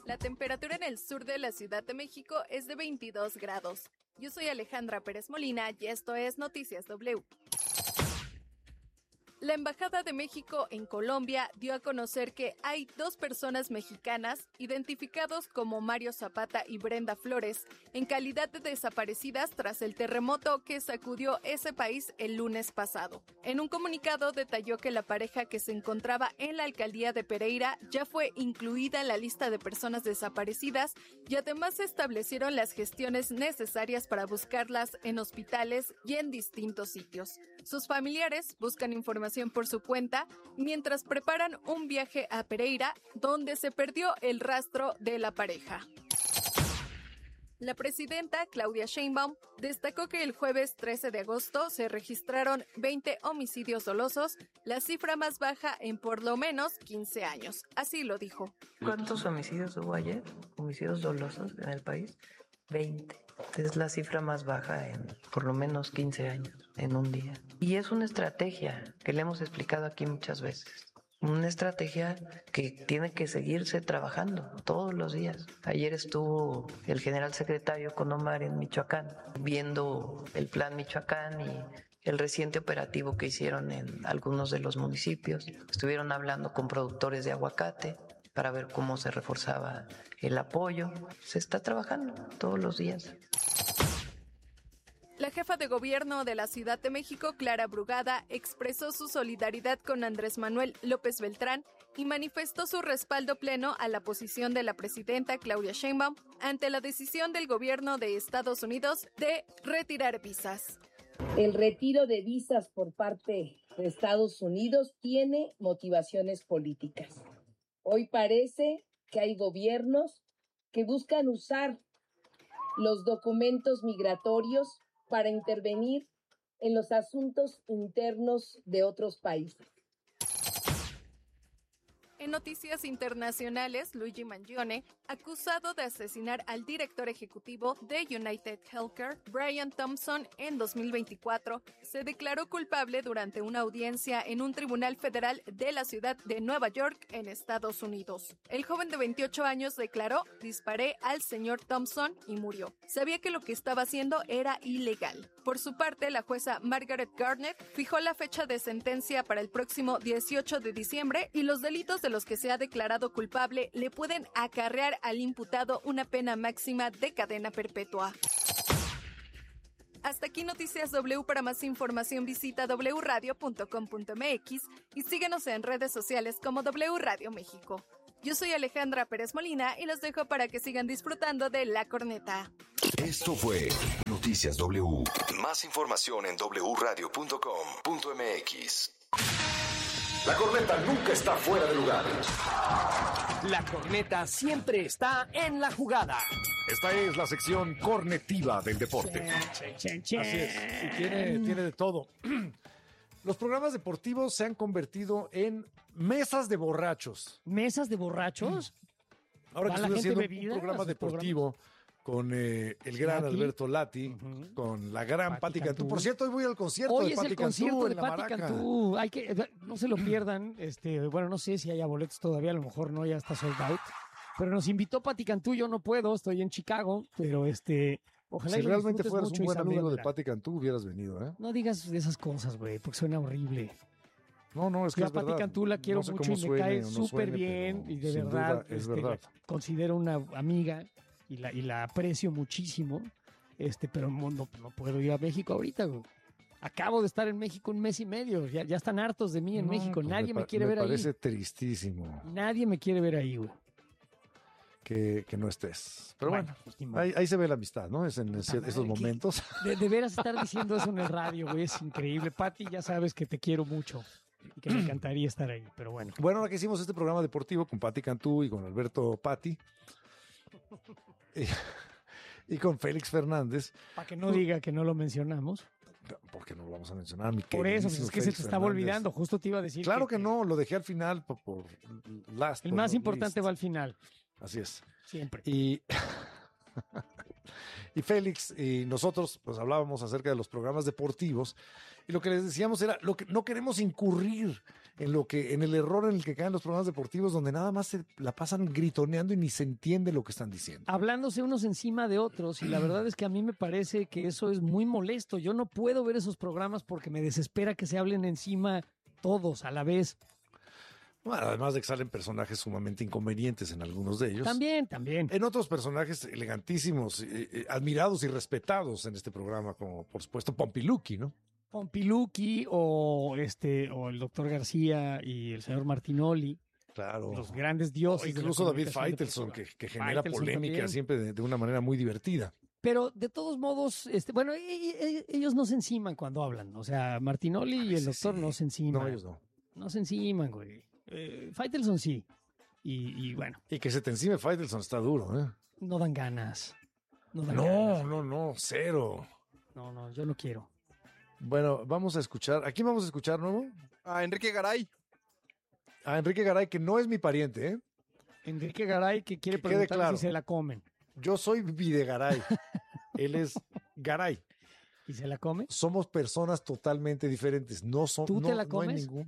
La temperatura en el sur de la Ciudad de México es de 22 grados. Yo soy Alejandra Pérez Molina y esto es Noticias W. La Embajada de México en Colombia dio a conocer que hay 2 personas mexicanas identificados como Mario Zapata y Brenda Flores en calidad de desaparecidas tras el terremoto que sacudió ese país el lunes pasado. En un comunicado detalló que la pareja que se encontraba en la alcaldía de Pereira ya fue incluida en la lista de personas desaparecidas y además se establecieron las gestiones necesarias para buscarlas en hospitales y en distintos sitios. Sus familiares buscan información por su cuenta mientras preparan un viaje a Pereira, donde se perdió el rastro de la pareja. La presidenta Claudia Sheinbaum destacó que el jueves 13 de agosto se registraron 20 homicidios dolosos, la cifra más baja en por lo menos 15 años. Así lo dijo. ¿Cuántos homicidios hubo ayer? ¿Homicidios dolosos en el país? 20. Es la cifra más baja en por lo menos 15 años, en un día. Y es una estrategia que le hemos explicado aquí muchas veces. Una estrategia que tiene que seguirse trabajando todos los días. Ayer estuvo el general secretario con Omar en Michoacán, viendo el plan Michoacán y el reciente operativo que hicieron en algunos de los municipios. Estuvieron hablando con productores de aguacate para ver cómo se reforzaba el apoyo. Se está trabajando todos los días. La jefa de gobierno de la Ciudad de México, Clara Brugada, expresó su solidaridad con Andrés Manuel López Beltrán y manifestó su respaldo pleno a la posición de la presidenta Claudia Sheinbaum ante la decisión del gobierno de Estados Unidos de retirar visas. El retiro de visas por parte de Estados Unidos tiene motivaciones políticas. Hoy parece que hay gobiernos que buscan usar los documentos migratorios para intervenir en los asuntos internos de otros países. En noticias internacionales, Luigi Mangione, acusado de asesinar al director ejecutivo de United Healthcare, Brian Thompson, en 2024, se declaró culpable durante una audiencia en un tribunal federal de la ciudad de Nueva York, en Estados Unidos. El joven de 28 años declaró: disparé al señor Thompson y murió. Sabía que lo que estaba haciendo era ilegal. Por su parte, la jueza Margaret Garnett fijó la fecha de sentencia para el próximo 18 de diciembre y los delitos de los que se ha declarado culpable le pueden acarrear al imputado una pena máxima de cadena perpetua. Hasta aquí Noticias W. Para más información visita wradio.com.mx y síguenos en redes sociales como W Radio México. Yo soy Alejandra Pérez Molina y los dejo para que sigan disfrutando de La Corneta. Esto fue Noticias W. Más información en wradio.com.mx. La corneta nunca está fuera de lugar. La corneta siempre está en la jugada. Esta es la sección cornetiva del deporte. Así es, y tiene de todo. Los programas deportivos se han convertido en mesas de borrachos. ¿Mesas de borrachos? Ahora que ¿Va la estoy gente haciendo bebida un programa a sus deportivo con el gran Lati. Alberto Lati, con la gran Pati Cantú. Por cierto, hoy voy al concierto Hoy de es Pati el Cantú concierto de en la Pati Maraca. Cantú. No se lo pierdan. Bueno, no sé si haya boletos todavía, a lo mejor no, ya está sold out. Pero nos invitó Pati Cantú, yo no puedo, estoy en Chicago, pero ojalá Si y lo realmente disfrutes fueras mucho un y buen amigo de salúdamela. Pati Cantú, hubieras venido, ¿eh? No digas de esas cosas, güey, porque suena horrible. No, es que Yo es a Pati verdad. Cantú la quiero No sé mucho cómo y me suene cae o no súper suene, bien pero y de sin verdad, duda es verdad. la considero una amiga y la aprecio muchísimo, pero no puedo ir a México ahorita, güey. Acabo de estar en México un mes y medio, ya están hartos de mí en México, Pues nadie me quiere ver ahí. Me parece tristísimo Nadie me quiere ver ahí, güey. que no estés. Pero bueno, pues, ni modo. ahí se ve la amistad, ¿no? Es en esos momentos. De veras estar diciendo eso en el radio, güey, es increíble. Pati, ya sabes que te quiero mucho y que me encantaría estar ahí, pero bueno. Bueno, ahora que hicimos este programa deportivo con Pati Cantú y con Alberto Pati y con Félix Fernández. Para que no diga que no lo mencionamos. Porque no lo vamos a mencionar, mi Por eso, queridísimo es que se Félix te estaba Fernández. olvidando. Justo te iba a decir. Claro que no, lo dejé al final por last. El but más not importante least. va al final. Así es. Siempre. Y Y Félix y nosotros pues hablábamos acerca de los programas deportivos y lo que les decíamos era lo que no queremos incurrir en el error en el que caen los programas deportivos donde nada más se la pasan gritoneando y ni se entiende lo que están diciendo. Hablándose unos encima de otros, y la verdad es que a mí me parece que eso es muy molesto. Yo no puedo ver esos programas porque me desespera que se hablen encima todos a la vez. Bueno, además de que salen personajes sumamente inconvenientes en algunos de ellos. También. En otros personajes elegantísimos, admirados y respetados en este programa, como por supuesto Pompiluki, ¿no? Pompiluki o el doctor García y el señor Martinoli. Claro. Los grandes dioses. O incluso de la David comunicación Faitelson, deportiva. que genera Faitelson polémica también. siempre de una manera muy divertida. Pero de todos modos, bueno, ellos no se enciman cuando hablan. O sea, Martinoli y el doctor no se enciman. No, ellos no. No se enciman, güey. Faitelson sí. Y bueno, Y que se te encime Faitelson está duro, ¿eh? no dan ganas. No dan ganas. No, cero. No, yo no quiero. Bueno, vamos a escuchar. ¿A quién vamos a escuchar, nuevo? A Enrique Garay. A Enrique Garay, que no es mi pariente, ¿eh? Enrique Garay que quiere Que quede preguntar claro. si se la comen. Yo soy Videgaray. Él es Garay. ¿Y se la come? Somos personas totalmente diferentes. No son. ¿Tú te la No hay comes? ningún.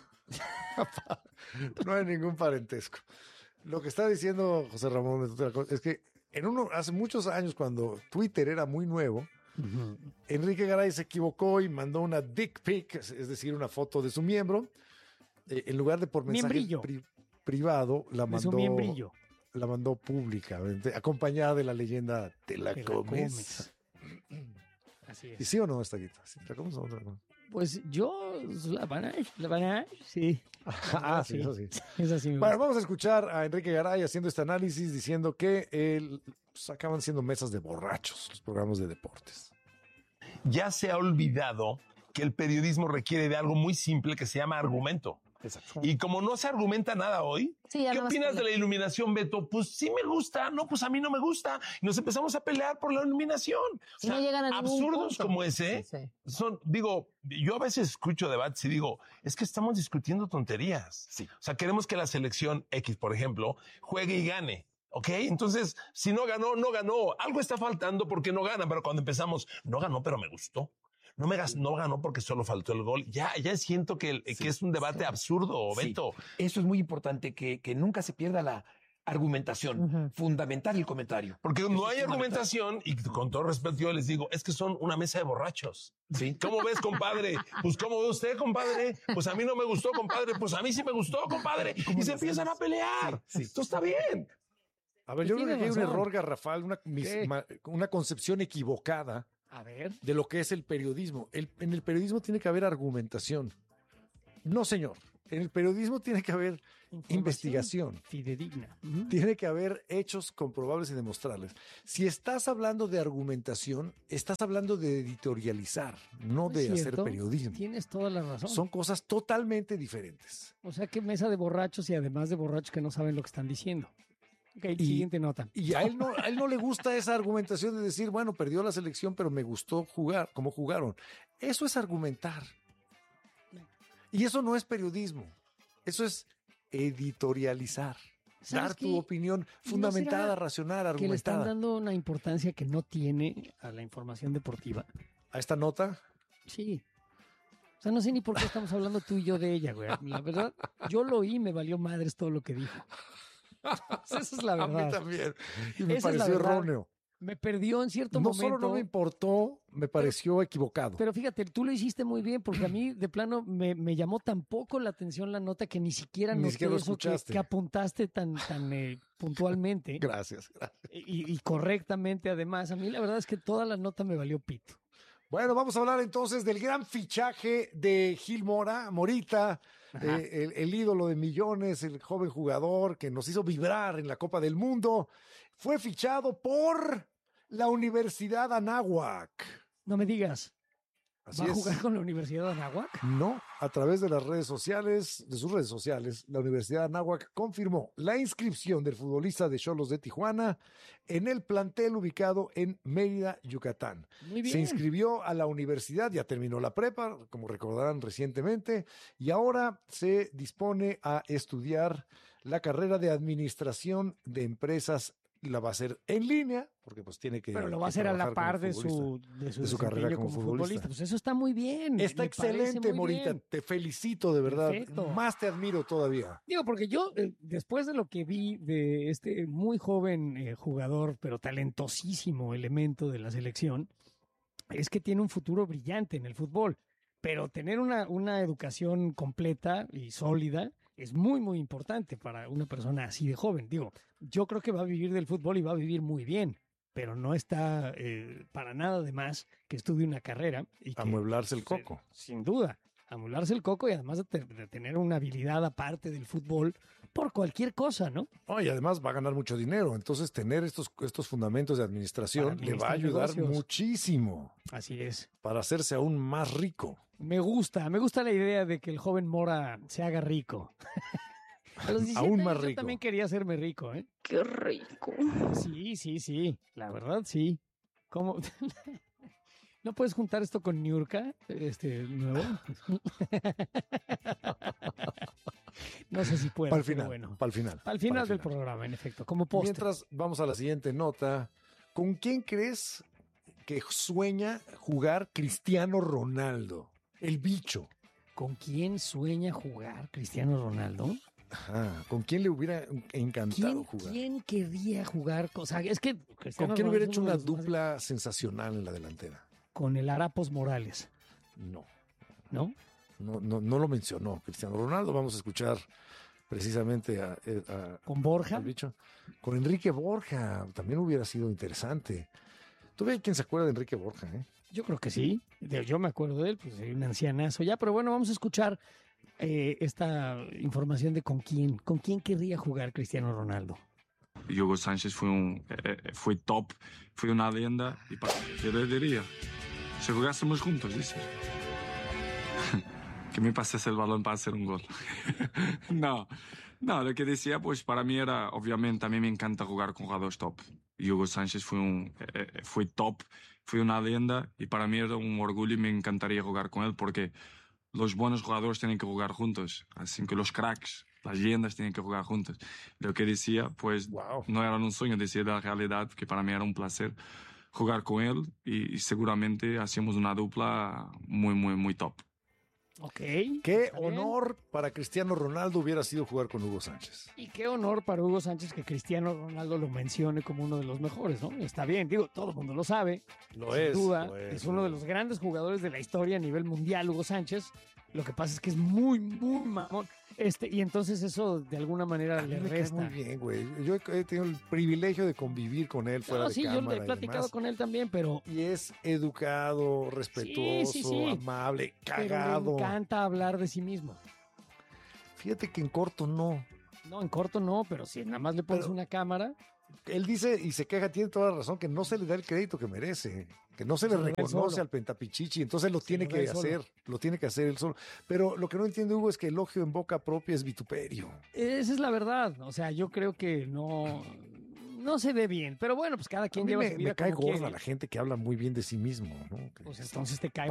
No hay ningún parentesco. Lo que está diciendo José Ramón es que hace muchos años, cuando Twitter era muy nuevo, Enrique Garay se equivocó y mandó una dick pic, es decir, una foto de su miembro. En lugar de por mensaje Miembrillo. privado, De su miembrillo. la mandó públicamente, acompañada de la leyenda "Te la Te la comes". Así ¿Y es. sí o no, esta guita? ¿Sí te la comes o no te la comes? Pues yo, la banana, sí. Sí, eso sí. Es así. Me Bueno, gusta. vamos a escuchar a Enrique Garay haciendo este análisis diciendo que pues, acaban siendo mesas de borrachos los programas de deportes. Ya se ha olvidado que el periodismo requiere de algo muy simple que se llama argumento. Exacto. Y como no se argumenta nada hoy, Sí, ya ¿qué nada más opinas pelea. de la iluminación, Beto? Pues sí me gusta, no, pues a mí no me gusta. Y nos empezamos a pelear por la iluminación. Y no llegan a ningún absurdos punto. como ese Sí, sí. son, digo, yo a veces escucho debates y digo, es que estamos discutiendo tonterías. Sí. O sea, queremos que la selección X, por ejemplo, juegue y gane. ¿Ok? Entonces, si no ganó, no ganó. Algo está faltando porque no gana. Pero cuando empezamos, no ganó, pero me gustó. No ganó porque solo faltó el gol. Ya siento que es un debate absurdo, Sí. Beto. Eso es muy importante, que nunca se pierda la argumentación. Ujú. Fundamental el comentario. Porque Eso no es hay fundamental. argumentación y con todo respeto yo les digo, es que son una mesa de borrachos. Sí. ¿Cómo ves, compadre? Pues ¿cómo ve usted, compadre? Pues a mí no me gustó, compadre. Pues a mí sí me gustó, compadre. Y se empiezan a pelear. Sí, sí. Esto está bien. A ver, yo creo que Tiene aquí hay un razón. error garrafal, una concepción equivocada A ver. de lo que es el periodismo. En el periodismo tiene que haber argumentación. No, señor. En el periodismo tiene que haber investigación. Fidedigna. Tiene que haber hechos comprobables y demostrables. Si estás hablando de argumentación, estás hablando de editorializar, no ¿Es de hacer cierto? periodismo. Tienes toda la razón. Son cosas totalmente diferentes. O sea, que mesa de borrachos y además de borrachos que no saben lo que están diciendo. Ok, Y- siguiente nota. Y a él no le gusta esa argumentación de decir, bueno, perdió la selección, pero me gustó jugar, como jugaron. Eso es argumentar. Y eso no es periodismo. Eso es editorializar. ¿Sabes Dar qué? tu opinión fundamentada, será racional, Que le están argumentada. dando una importancia que no tiene a la información deportiva. A esta nota, Sí. O sea, no sé ni por qué estamos hablando tú y yo de ella, güey. La verdad, yo lo oí y me valió madres todo lo que dijo. Esa es la a mí verdad. también. Y me Esa es la pareció verdad. erróneo. Me perdió en cierto No momento. solo no me importó, me pareció equivocado. Pero fíjate, tú lo hiciste muy bien porque a mí de plano me llamó tan poco la atención la nota que ni siquiera Ni noté siquiera lo eso escuchaste. que apuntaste tan puntualmente Gracias. y correctamente además. A mí la verdad es que toda la nota me valió pito. Bueno, vamos a hablar entonces del gran fichaje de Gil Morita, el ídolo de millones, el joven jugador que nos hizo vibrar en la Copa del Mundo. Fue fichado por la Universidad Anáhuac. No me digas, Así ¿va a es. jugar con la Universidad de Anáhuac? No, a través de las redes sociales, de sus redes sociales, la Universidad Anáhuac confirmó la inscripción del futbolista de Xolos de Tijuana en el plantel ubicado en Mérida, Yucatán. Muy bien. Se inscribió a la universidad, ya terminó la prepa, como recordarán recientemente, y ahora se dispone a estudiar la carrera de Administración de Empresas la va a hacer en línea, porque pues tiene que Pero lo va a que hacer a la trabajar par como de futbolista. su carrera desempeño como futbolista. Pues eso está muy bien. Está me parece excelente, muy Morita. bien. Te felicito, de verdad. Perfecto. Más te admiro todavía. Digo, porque yo, después de lo que vi de este muy joven jugador, pero talentosísimo elemento de la selección, es que tiene un futuro brillante en el fútbol. Pero tener una educación completa y sólida es muy, muy importante para una persona así de joven. Digo, yo creo que va a vivir del fútbol y va a vivir muy bien, pero no está para nada de más que estudie una carrera. Y que, Amueblarse el coco. Sin duda, amueblarse el coco y además de tener una habilidad aparte del fútbol por cualquier cosa, ¿no? Oh, y además va a ganar mucho dinero. Entonces, tener estos fundamentos de administración le va a ayudar muchísimo. Así es. Para hacerse aún más rico. Me gusta la idea de que el joven Mora se haga rico. A los 17 aún más años rico. Yo también quería hacerme rico, ¿eh? Qué rico. Sí. La verdad, sí. ¿Cómo? ¿No puedes juntar esto con Niurka, nuevo? No sé si puedo. Para el final. Bueno. Para el final. Al final del programa, en efecto, como postre. Mientras vamos a la siguiente nota. ¿Con quién crees que sueña jugar Cristiano Ronaldo? El bicho. ¿Con quién sueña jugar Cristiano Ronaldo? Ajá. ¿Con quién le hubiera encantado jugar? ¿Quién querría jugar? O sea, es que Cristiano ¿Con quién hubiera Ronaldo hecho es uno una de los más- dupla sensacional en la delantera? Con el Arapos Morales, No. ¿no? No lo mencionó Cristiano Ronaldo. Vamos a escuchar precisamente Con Borja. al bicho. Con Enrique Borja. También hubiera sido interesante. ¿Tú ves quién se acuerda de Enrique Borja? Yo creo que sí. Yo me acuerdo de él, pues soy un ancianazo ya. Pero bueno, vamos a escuchar esta información de con quién querría jugar Cristiano Ronaldo. Hugo Sánchez fue top, fue una leyenda y yo le diría, si jugásemos juntos, dices, que me pases el balón para hacer un gol. No, lo que decía, pues para mí era, obviamente, a mí me encanta jugar con jugadores top. Hugo Sánchez fue top, fue una leyenda y para mí era un orgullo y me encantaría jugar con él porque los buenos jugadores tienen que jugar juntos, así que los cracks, las leyendas tienen que jugar juntos. Lo que decía, pues no era un sueño, decía la realidad, que para mí era un placer jugar con él y seguramente hacíamos una dupla muy, muy, muy top. Ok. Qué honor para Cristiano Ronaldo hubiera sido jugar con Hugo Sánchez. Y qué honor para Hugo Sánchez que Cristiano Ronaldo lo mencione como uno de los mejores, ¿no? Está bien, digo, todo el mundo lo sabe. Lo sin es, duda, lo es uno de los grandes jugadores de la historia a nivel mundial, Hugo Sánchez. Lo que pasa es que es muy, muy mamón. Y entonces eso de alguna manera le Me cae resta. muy bien, güey. Yo he tenido el privilegio de convivir con él fuera No, de sí, yo cámara he y platicado demás. con él también, pero Y es educado, respetuoso, sí. amable, pero le cagado. encanta hablar de sí mismo. Fíjate que en corto no. No, en corto no, pero si nada más le pones una cámara, Él dice y se queja, tiene toda la razón, que no se le da el crédito que merece, que no se le Se lo da él reconoce solo. al Pentapichichi, entonces lo Se tiene lo da que él solo. hacer, lo tiene que hacer él solo. Pero lo que no entiende Hugo es que elogio en boca propia es vituperio. esa es la verdad. O sea, yo creo que no se ve bien. Pero bueno, pues cada A quien mí lleva me, su vida me cae como gorda quiere. la gente que habla muy bien de sí mismo, ¿no? Pues entonces te cae